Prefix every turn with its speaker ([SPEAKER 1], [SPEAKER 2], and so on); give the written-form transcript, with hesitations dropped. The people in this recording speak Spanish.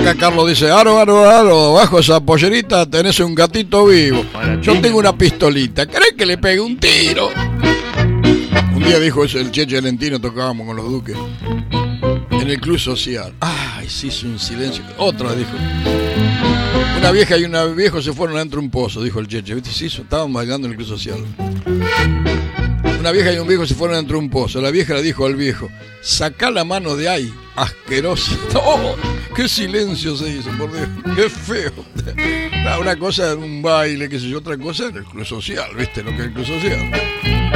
[SPEAKER 1] Acá Carlos dice, aro, bajo esa pollerita tenés un gatito vivo. Yo tengo una pistolita, ¿querés que le pegue un tiro? Un día dijo eso el Cheche Valentino, tocábamos con los Duques en el club social. Ay, se hizo un silencio. Otra dijo. Una vieja y un viejo se fueron adentro de un pozo, dijo el Cheche. ¿Viste? Se hizo, estaban bailando en el club social. Una vieja y un viejo se fueron dentro de un pozo. La vieja le dijo al viejo, sacá la mano de ahí, asqueroso. ¡Oh! ¡Qué silencio se hizo, por Dios! ¡Qué feo! Una cosa era un baile, qué sé yo, otra cosa era el club social, ¿viste? Lo que es el club social.